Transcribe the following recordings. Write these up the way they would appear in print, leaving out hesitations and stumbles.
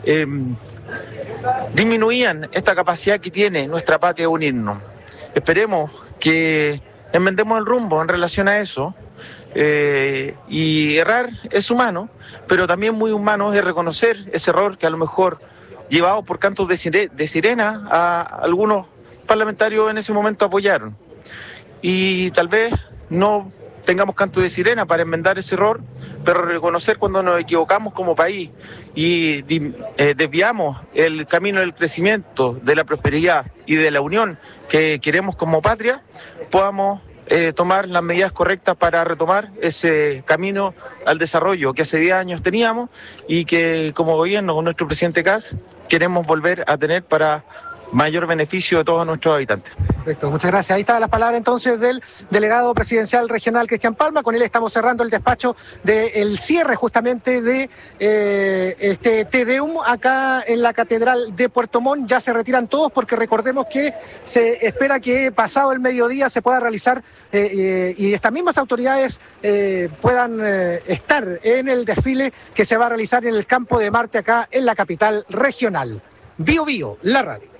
disminuían esta capacidad que tiene nuestra patria de unirnos. Esperemos que enmendemos el rumbo en relación a eso. Y errar es humano, pero también muy humano es reconocer ese error que a lo mejor, llevado por cantos de sirena, a algunos parlamentarios en ese momento apoyaron. Y tal vez no tengamos canto de sirena para enmendar ese error, pero reconocer cuando nos equivocamos como país y desviamos el camino del crecimiento, de la prosperidad y de la unión que queremos como patria, podamos tomar las medidas correctas para retomar ese camino al desarrollo que hace 10 años teníamos y que como gobierno, con nuestro presidente Kast, queremos volver a tener para mayor beneficio de todos nuestros habitantes. Perfecto, muchas gracias. Ahí está la palabra entonces del delegado presidencial regional Cristian Palma. Con él estamos cerrando el despacho del cierre justamente de este Te Deum acá en la Catedral de Puerto Montt. Ya se retiran todos porque recordemos que se espera que pasado el mediodía se pueda realizar y estas mismas autoridades puedan estar en el desfile que se va a realizar en el Campo de Marte acá en la capital regional. Bio Bio, la radio.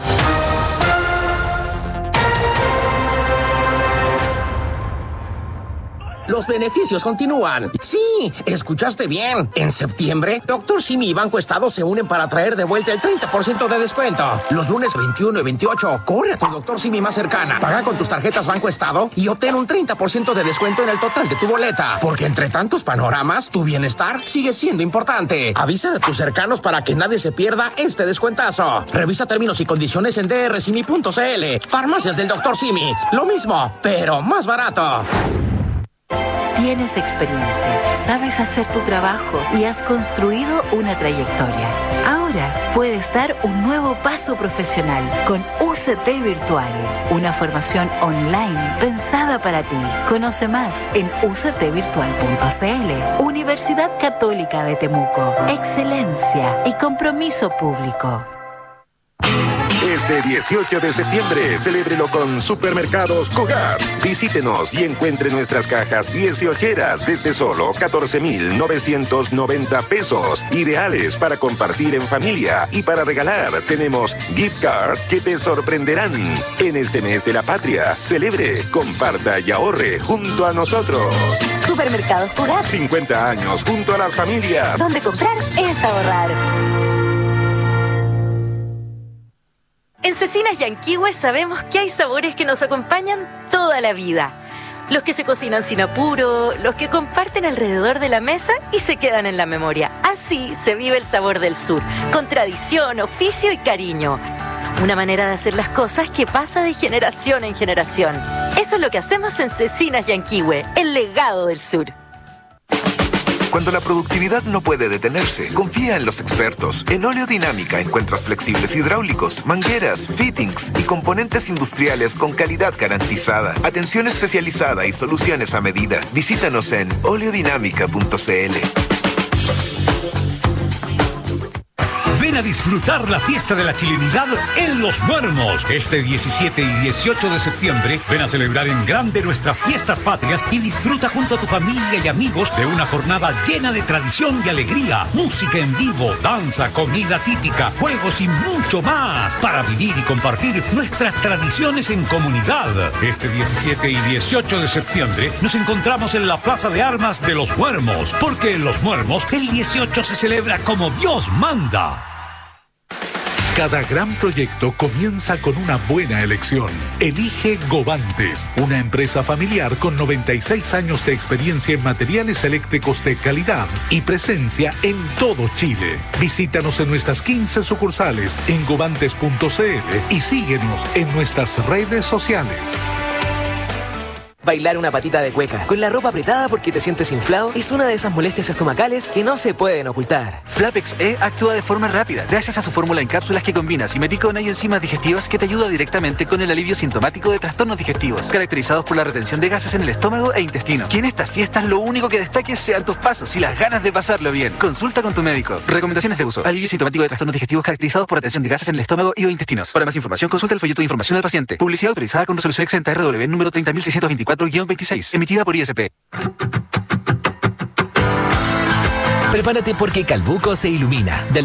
Los beneficios continúan. Sí, escuchaste bien. En septiembre, Dr. Simi y Banco Estado se unen para traer de vuelta el 30% de descuento. Los lunes 21 y 28, corre a tu Dr. Simi más cercana. Paga con tus tarjetas Banco Estado y obtén un 30% de descuento en el total de tu boleta. Porque entre tantos panoramas, tu bienestar sigue siendo importante. Avisa a tus cercanos para que nadie se pierda este descuentazo. Revisa términos y condiciones en drsimi.cl. Farmacias del Dr. Simi. Lo mismo, pero más barato. Tienes experiencia, sabes hacer tu trabajo y has construido una trayectoria. Ahora puedes dar un nuevo paso profesional con UCT Virtual, una formación online pensada para ti. Conoce más en uctvirtual.cl. Universidad Católica de Temuco. Excelencia y compromiso público. Este 18 de septiembre, celébrelo con Supermercados Cogat. Visítenos y encuentre nuestras cajas 18eras desde solo 14,990 pesos. Ideales para compartir en familia y para regalar. Tenemos gift card que te sorprenderán. En este mes de la patria, celebre, comparta y ahorre junto a nosotros. Supermercados Cogat. 50 años junto a las familias. Donde comprar es ahorrar. En Cecinas Yanquihue sabemos que hay sabores que nos acompañan toda la vida. Los que se cocinan sin apuro, los que comparten alrededor de la mesa y se quedan en la memoria. Así se vive el sabor del sur, con tradición, oficio y cariño. Una manera de hacer las cosas que pasa de generación en generación. Eso es lo que hacemos en Cecinas Yanquihue, el legado del sur. Cuando la productividad no puede detenerse, confía en los expertos. En Oleodinámica encuentras flexibles hidráulicos, mangueras, fittings y componentes industriales con calidad garantizada. Atención especializada y soluciones a medida. Visítanos en oleodinámica.cl. Ven a disfrutar la fiesta de la chilenidad en Los Muermos. Este 17 y 18 de septiembre, ven a celebrar en grande nuestras fiestas patrias y disfruta junto a tu familia y amigos de una jornada llena de tradición y alegría, música en vivo, danza, comida típica, juegos y mucho más para vivir y compartir nuestras tradiciones en comunidad. Este 17 y 18 de septiembre nos encontramos en la Plaza de Armas de Los Muermos, porque en Los Muermos el 18 se celebra como Dios manda. Cada gran proyecto comienza con una buena elección. Elige Govantes, una empresa familiar con 96 años de experiencia en materiales eléctricos de calidad y presencia en todo Chile. Visítanos en nuestras 15 sucursales en govantes.cl y síguenos en nuestras redes sociales. Bailar una patita de cueca con la ropa apretada porque te sientes inflado es una de esas molestias estomacales que no se pueden ocultar. Flapex E actúa de forma rápida gracias a su fórmula en cápsulas que combina simeticona y enzimas digestivas que te ayuda directamente con el alivio sintomático de trastornos digestivos, caracterizados por la retención de gases en el estómago e intestino. Que en estas fiestas lo único que destaque sean tus pasos y las ganas de pasarlo bien. Consulta con tu médico. Recomendaciones de uso. Alivio sintomático de trastornos digestivos caracterizados por retención de gases en el estómago y o intestinos. Para más información, consulta el folleto de información al paciente. Publicidad autorizada con resolución exenta RW número 30.624-26, emitida por ISP. Prepárate porque Calbuco se ilumina.